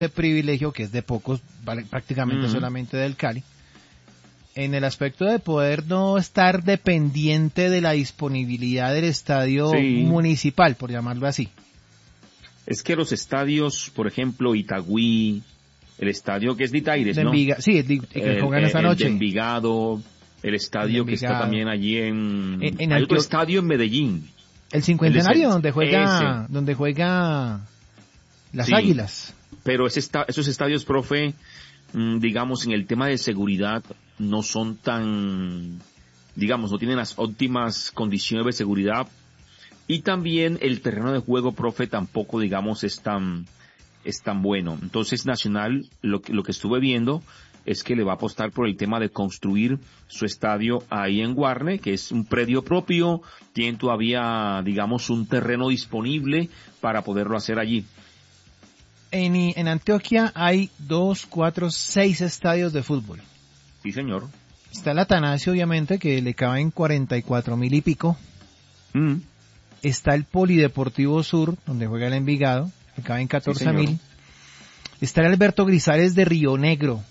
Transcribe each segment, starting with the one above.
privilegio, que es de pocos, prácticamente solamente del Cali, en el aspecto de poder no estar dependiente de la disponibilidad del estadio municipal, por llamarlo así. Es que los estadios, por ejemplo, Itagüí, el estadio que es de Itaires, ¿no? Sí, el que juegan esta noche. El de Envigado, el estadio que está también allí hay otro estadio en Medellín. El Cincuentenario, donde juega las Águilas. Pero esos estadios, profe, digamos, en el tema de seguridad, no son tan, digamos, no tienen las óptimas condiciones de seguridad. Y también el terreno de juego, profe, tampoco, digamos, es tan bueno. Entonces, Nacional, lo que estuve viendo es que le va a apostar por el tema de construir su estadio ahí en Guarne, que es un predio propio, tienen todavía, digamos, un terreno disponible para poderlo hacer allí. En Antioquia hay 6 estadios de fútbol. Sí, señor. Está el Atanasio, obviamente, que le caben 44,000 y pico. Está el Polideportivo Sur, donde juega el Envigado, que caben 14,000. Está el Alberto Grisales de Río Negro,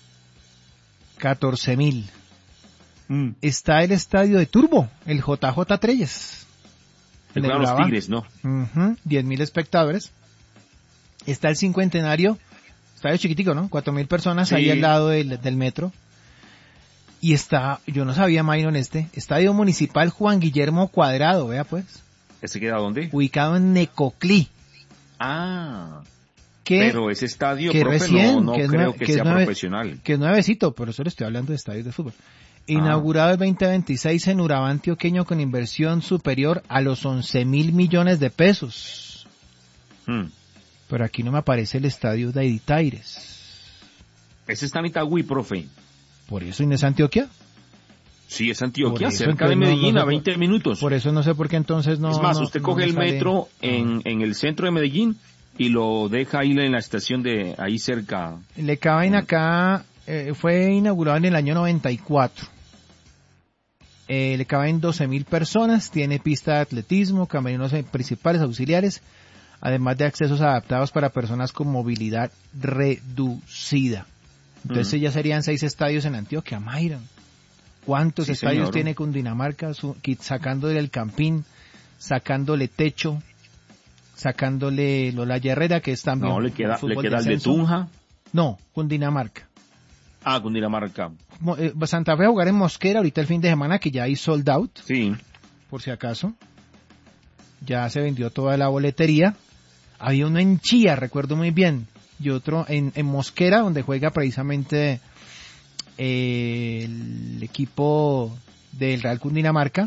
14,000. Está el estadio de Turbo, el JJ Treyes. El de los Tigres, ¿no? 10,000 espectadores. Está el Cincuentenario, estadio chiquitico, ¿no? 4,000 personas ahí al lado del metro. Y está, yo no sabía, Mayron, Estadio Municipal Juan Guillermo Cuadrado, vea pues. ¿Ese queda dónde? Ubicado en Necoclí. Pero ese estadio, que profe, recién, no creo que sea profesional. Que es nuevecito, por eso le estoy hablando de estadios de fútbol. Inaugurado el 2026 en Urabá antioqueño con inversión superior a los 11,000 millones de pesos. Pero aquí no me aparece el estadio de Itaires. Ese está en Itagüí, profe. ¿Por eso no es Antioquia? Sí, es Antioquia, cerca de Medellín, a 20 minutos. Por eso no sé por qué entonces no. Es más, usted coge el metro en el centro de Medellín y lo deja ahí en la estación de ahí cerca. Le caben acá, fue inaugurado en el año 94. Le caben 12,000 personas, tiene pista de atletismo, camerinos principales, auxiliares, además de accesos adaptados para personas con movilidad reducida. Entonces ya serían 6 estadios en Antioquia, Mayron. ¿Cuántos estadios tiene Cundinamarca? Sacándole el Campín, sacándole Techo, sacándole Lolaya Herrera, que es también... No, le queda el de Tunja. No, Cundinamarca. Cundinamarca. Santa Fe va a jugar en Mosquera ahorita el fin de semana, que ya hay sold out. Sí. Por si acaso. Ya se vendió toda la boletería. Había uno en Chía, recuerdo muy bien. Y otro en Mosquera, donde juega precisamente el equipo del Real Cundinamarca.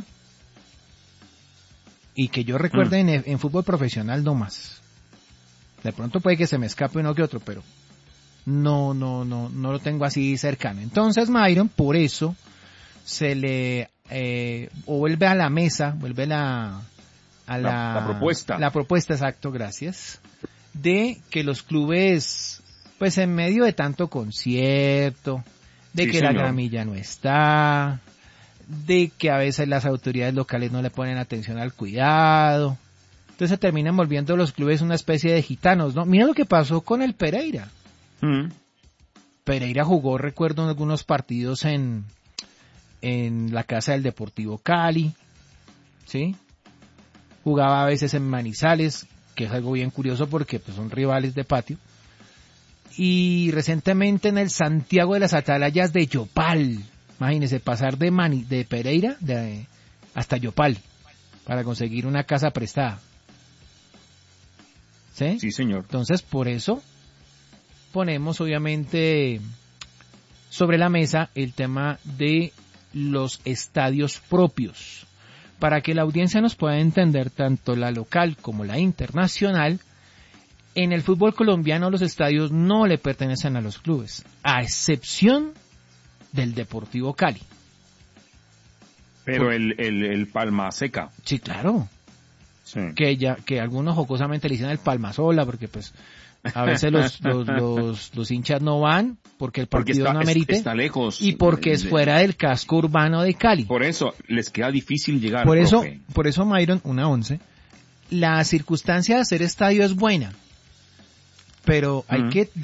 Y que yo recuerde en fútbol profesional no más. De pronto puede que se me escape uno que otro, pero no lo tengo así cercano. Entonces, Mayron, por eso se le vuelve a la mesa, vuelve la propuesta. La propuesta, exacto, gracias. De que los clubes, pues en medio de tanto concierto, de que la gramilla no está, de que a veces las autoridades locales no le ponen atención al cuidado, entonces se terminan volviendo los clubes una especie de gitanos, ¿no? Mira lo que pasó con el Pereira. Pereira jugó, recuerdo, en algunos partidos en la casa del Deportivo Cali, ¿sí? Jugaba a veces en Manizales, que es algo bien curioso porque pues son rivales de patio. Y recientemente en el Santiago de las Atalayas de Yopal. Imagínense, pasar de Pereira hasta Yopal para conseguir una casa prestada. ¿Sí? Sí, señor. Entonces, por eso ponemos obviamente sobre la mesa el tema de los estadios propios, para que la audiencia nos pueda entender, tanto la local como la internacional. En el fútbol colombiano los estadios no le pertenecen a los clubes, a excepción del Deportivo Cali. Pero el Palma Seca. Sí, claro. Sí. Que algunos jocosamente le dicen el Palmasola, porque pues a veces los hinchas no van porque el partido no amerite, está lejos, y porque es fuera del casco urbano de Cali. Por eso les queda difícil llegar. Por eso, Mayron, una 11, la circunstancia de hacer estadio es buena. pero hay que